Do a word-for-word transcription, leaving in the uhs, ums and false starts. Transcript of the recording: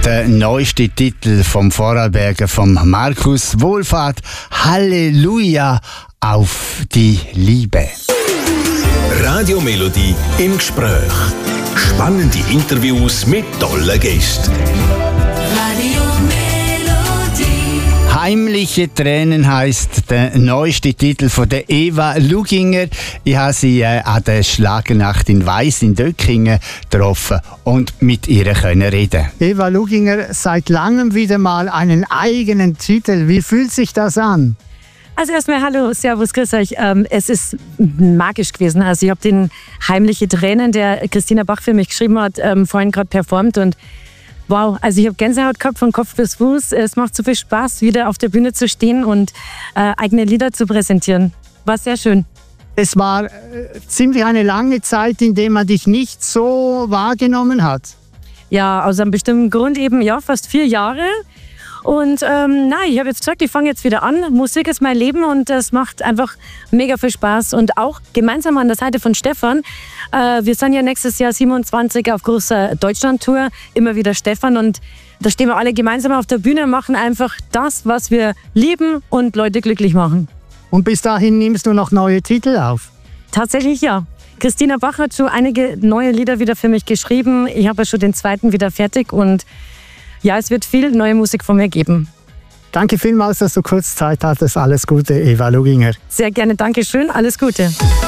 der neueste Titel vom Vorarlberger, vom Markus Wohlfahrt. Halleluja auf die Liebe. Radio Melodie im Gespräch. Spannende Interviews mit tollen Gästen. Radio Melodie. Heimliche Tränen heisst der neueste Titel von der Eva Luginger. Ich habe sie äh, an der Schlagernacht in Weiss in Döckingen getroffen und mit ihr können reden. Eva Luginger, seit langem wieder mal einen eigenen Titel. Wie fühlt sich das an? Also erstmal hallo, servus, grüß euch. Ähm, es ist magisch gewesen. Also ich habe den Heimliche Tränen, der Christina Bach für mich geschrieben hat, ähm, vorhin gerade performt und wow, also ich habe Gänsehaut gehabt von Kopf bis Fuß. Es macht so viel Spaß, wieder auf der Bühne zu stehen und äh, eigene Lieder zu präsentieren. War sehr schön. Es war äh, ziemlich eine lange Zeit, in der man dich nicht so wahrgenommen hat. Ja, aus einem bestimmten Grund eben, ja, fast vier Jahre. Und ähm, nein, ich habe jetzt gesagt, ich fange jetzt wieder an. Musik ist mein Leben und das macht einfach mega viel Spaß. Und auch gemeinsam an der Seite von Stefan. Äh, wir sind ja nächstes Jahr siebenundzwanzig auf großer Deutschland-Tour. Immer wieder Stefan. Und da stehen wir alle gemeinsam auf der Bühne und machen einfach das, was wir lieben und Leute glücklich machen. Und bis dahin nimmst du noch neue Titel auf? Tatsächlich ja. Christina Bach hat schon einige neue Lieder wieder für mich geschrieben. Ich habe ja schon den zweiten wieder fertig und ja, es wird viel neue Musik von mir geben. Danke vielmals, dass du kurz Zeit hattest. Alles Gute, Eva Luginger. Sehr gerne, danke schön, alles Gute.